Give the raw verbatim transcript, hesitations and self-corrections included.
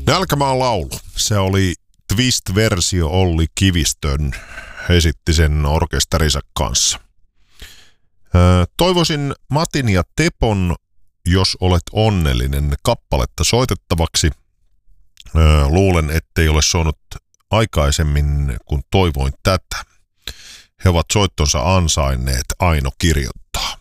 Nälkämaan laulu. Se oli twist-versio Olli Kivistön. Esitti sen orkesterinsa kanssa. Öö, toivoisin Matin ja Tepon Jos olet onnellinen kappaletta soitettavaksi. Öö, luulen, ettei ole soinut aikaisemmin, kun toivoin tätä. He ovat soittonsa ansainneet, Aino kirjoittaa.